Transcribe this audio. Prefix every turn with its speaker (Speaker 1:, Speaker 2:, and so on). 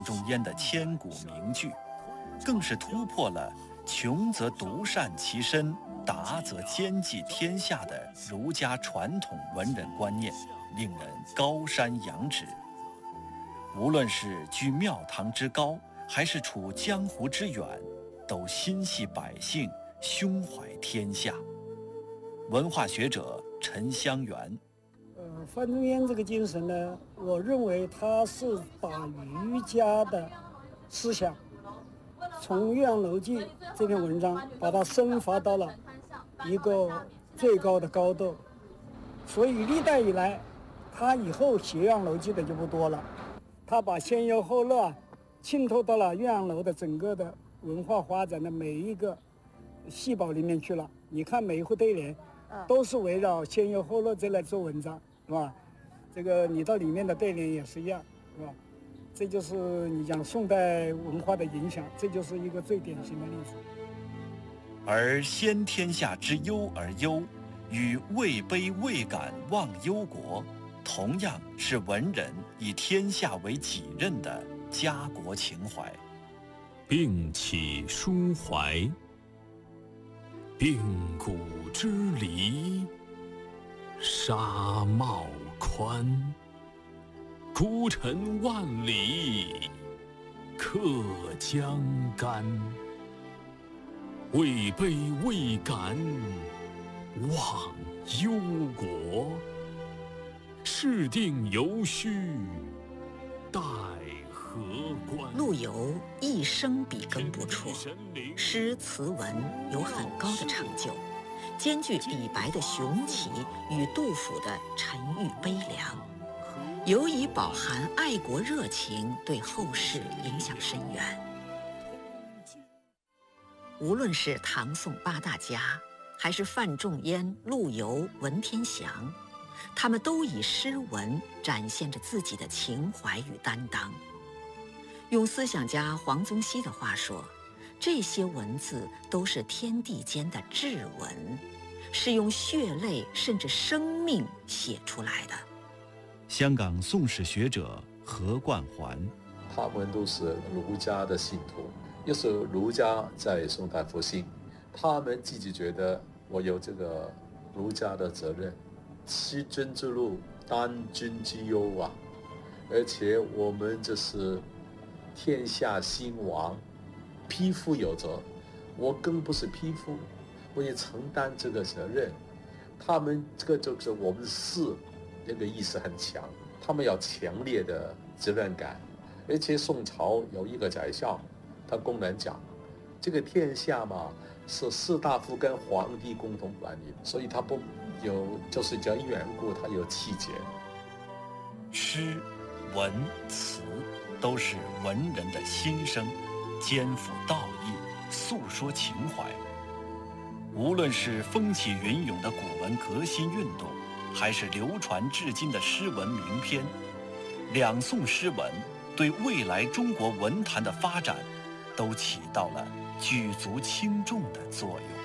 Speaker 1: 仲淹的千古名句，更是突破了穷则独善其身，达则兼济天下的儒家传统文人观念，令人高山仰止。无论是居庙堂之高，还是处江湖之远，都心系百姓，胸怀天下。文化学者陈香元，
Speaker 2: 范仲淹这个精神呢，我认为他是把儒家的思想从《岳阳楼记》这篇文章把它升华到了一个最高的高度，所以历代以来，他以后写《岳阳楼记》的就不多了，他把先忧后乐浸透到了岳阳楼的整个的文化发展的每一个细胞里面去了。你看每一户对联都是围绕先忧后乐这来做文章，是吧？这个你到里面的对联也是一样，是吧？这就是你讲宋代文化的影响，这就是一个最典型的例子。
Speaker 1: 而先天下之忧而忧，与位卑未敢忘忧国，同样是文人以天下为己任的家国情怀。
Speaker 3: 并起抒怀，鬓骨之离，纱帽宽。孤臣万里，客江干。位卑未敢忘忧国，事定犹须待何关。
Speaker 4: 陆游一生笔耕不辍，诗词文有很高的成就，兼具李白的雄奇与杜甫的沉郁悲凉，尤以饱含爱国热情，对后世影响深远。无论是唐宋八大家，还是范仲淹、陆游、文天祥，他们都以诗文展现着自己的情怀与担当。用思想家黄宗羲的话说，这些文字都是天地间的至文，是用血泪甚至生命写出来的。
Speaker 1: 香港宋史学者何冠环，
Speaker 5: 他们都是儒家的信徒，又是儒家在宋代复兴，他们自己觉得我有这个儒家的责任，弃君之路，担君之忧啊！而且我们这是天下兴亡，匹夫有责，我更不是匹夫，我也承担这个责任。他们这个就是我们士，那个意识很强，他们有强烈的责任感。而且宋朝有一个宰相，他公然讲，这个天下嘛是士大夫跟皇帝共同管理，所以他不有，就是这一缘故，他有气节。
Speaker 1: 诗、文、词都是文人的心声，肩负道义，诉说情怀。无论是风起云涌的古文革新运动，还是流传至今的诗文名篇，两宋诗文对未来中国文坛的发展都起到了举足轻重的作用。